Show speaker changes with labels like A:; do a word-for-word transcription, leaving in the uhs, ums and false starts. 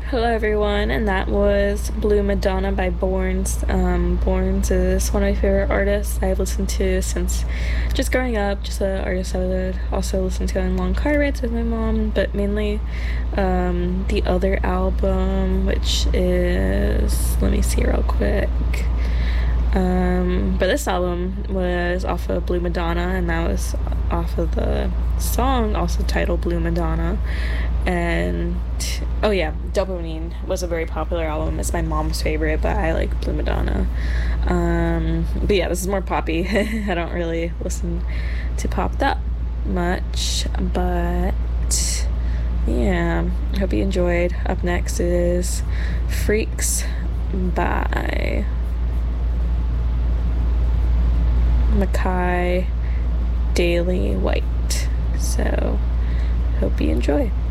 A: Hello everyone, and that was Blue Madonna by Borns. Um, Borns is one of my favorite artists I've listened to since just growing up, just an artist I would also listen to on long car rides with my mom, but mainly um, the other album, which is, let me see real quick. Um, but this album was off of Blue Madonna, and that was off of the song also titled Blue Madonna. And oh yeah, Dopamine was a very popular album. It's my mom's favorite, but I like Blue Madonna. Um, but yeah, this is more poppy. I don't really listen to pop that much, but yeah, I hope you enjoyed. Up next is Freaks by Mackay Daily White. So, hope you enjoy.